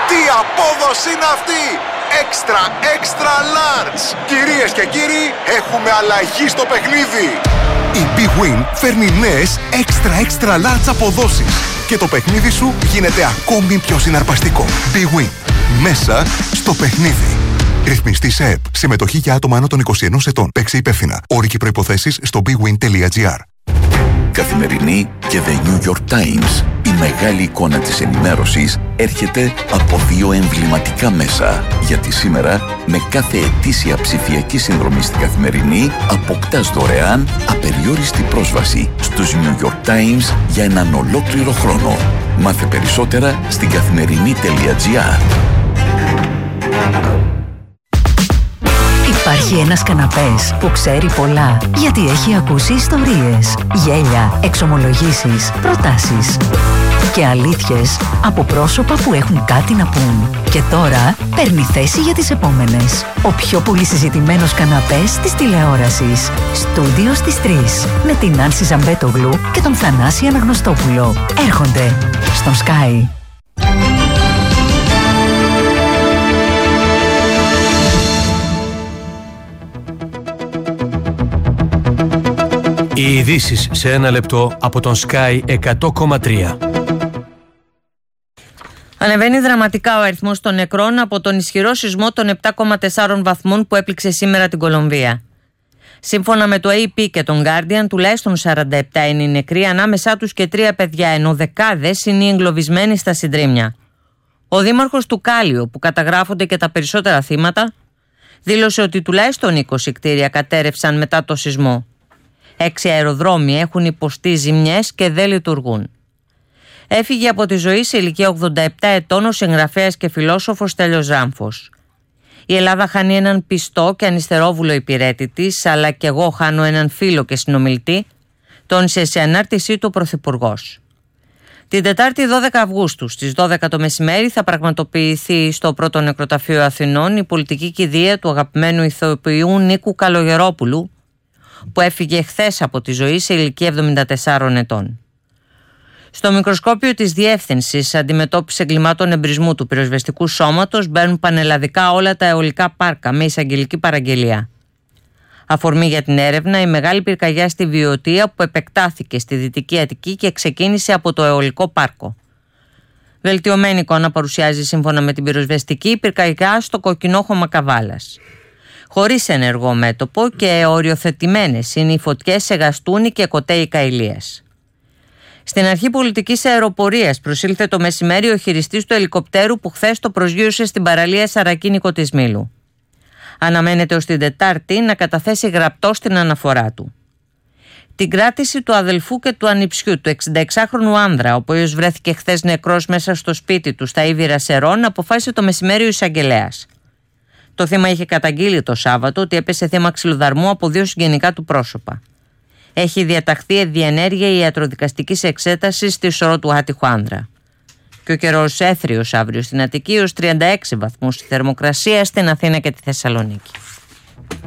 Τι απόδοση είναι αυτή! Extra large! Κυρίες και κύριοι, έχουμε αλλαγή στο παιχνίδι! Η Big Win φέρνει νέες extra large αποδόσεις και το παιχνίδι σου γίνεται ακόμη πιο συναρπαστικό. Big Win. Μέσα στο παιχνίδι. Ρυθμιστή σε ΕΠ. Συμμετοχή για άτομα άνω των 21 ετών. Παίξε υπεύθυνα. Όροι και προϋποθέσεις στο bigwin.gr. Καθημερινή και The New York Times. Η μεγάλη εικόνα της ενημέρωσης έρχεται από δύο εμβληματικά μέσα. Γιατί σήμερα, με κάθε ετήσια ψηφιακή συνδρομή στην Καθημερινή, αποκτάς δωρεάν απεριόριστη πρόσβαση στους New York Times για έναν ολόκληρο χρόνο. Μάθε περισσότερα στην καθημερινή.gr. Υπάρχει ένας καναπές που ξέρει πολλά, γιατί έχει ακούσει ιστορίες, γέλια, εξομολογήσεις, προτάσεις και αλήθειες από πρόσωπα που έχουν κάτι να πούν. Και τώρα παίρνει θέση για τις επόμενες. Ο πιο πολύ συζητημένος καναπές της τηλεόρασης. Στούντιο στις 3. Με την Άνση Ζαμπέτογλου και τον Θανάση Αναγνωστόπουλο. Έρχονται στον Sky. Οι ειδήσεις σε ένα λεπτό από τον Sky 100,3. Ανεβαίνει δραματικά ο αριθμός των νεκρών από τον ισχυρό σεισμό των 7,4 βαθμών που έπληξε σήμερα την Κολομβία. Σύμφωνα με το AP και τον Guardian, τουλάχιστον 47 είναι οι νεκροί, ανάμεσά τους και 3 παιδιά, ενώ δεκάδες είναι οι εγκλωβισμένοι στα συντρίμμια. Ο δήμαρχος του Κάλιο, που καταγράφονται και τα περισσότερα θύματα, δήλωσε ότι τουλάχιστον 20 κτίρια κατέρευσαν μετά το σεισμό. 6 αεροδρόμια έχουν υποστεί ζημιές και δεν λειτουργούν. Έφυγε από τη ζωή σε ηλικία 87 ετών ο συγγραφέας και φιλόσοφος Στέλιος Ζάμφος. Η Ελλάδα χάνει έναν πιστό και ανυστερόβουλο υπηρέτη της, αλλά και εγώ χάνω έναν φίλο και συνομιλητή, τόνισε σε ανάρτησή του ο Πρωθυπουργός. Την Τετάρτη 12 Αυγούστου στις 12 το μεσημέρι θα πραγματοποιηθεί στο Πρώτο Νεκροταφείο Αθηνών η πολιτική κηδεία του αγαπημένου ηθοποιού Νίκου Καλογερόπουλου, που έφυγε χθες από τη ζωή σε ηλικία 74 ετών. Στο μικροσκόπιο της Διεύθυνσης Αντιμετώπισης Εγκλημάτων Εμπρισμού του Πυροσβεστικού Σώματος μπαίνουν πανελλαδικά όλα τα αιωλικά πάρκα με εισαγγελική παραγγελία. Αφορμή για την έρευνα η μεγάλη πυρκαγιά στη Βιωτία που επεκτάθηκε στη Δυτική Αττική και ξεκίνησε από το αιωλικό πάρκο. Βελτιωμένη εικόνα παρουσιάζει σύμφωνα με την πυροσβεστική πυρκαγιά στο Κοκκινόχωμα Καβάλας. Χωρίς ενεργό μέτωπο και οριοθετημένες είναι οι φωτιές σε Γαστούνι και Κοτέι Καηλίας. Στην αρχή πολιτικής αεροπορίας προσήλθε το μεσημέρι ο χειριστής του ελικοπτέρου που χθες το προσγείωσε στην παραλία Σαρακίνικο της Μήλου. Αναμένεται ως την Τετάρτη να καταθέσει γραπτό στην αναφορά του. Την κράτηση του αδελφού και του ανιψιού του 66χρονου άνδρα, ο οποίος βρέθηκε χθες νεκρός μέσα στο σπίτι του στα Ήβυρα Σερών, αποφάσισε το μεσημέρι ο εισαγγελέας. Το θύμα είχε καταγγείλει το Σάββατο ότι έπεσε θύμα ξυλοδαρμού από 2 συγγενικά του πρόσωπα. Έχει διαταχθεί διενέργεια ιατροδικαστικής εξέτασης στη σωρό του άτυχου άνδρα. Και ο καιρός έθριος αύριο στην Αττική ως 36 βαθμούς στη θερμοκρασία, στην Αθήνα και τη Θεσσαλονίκη.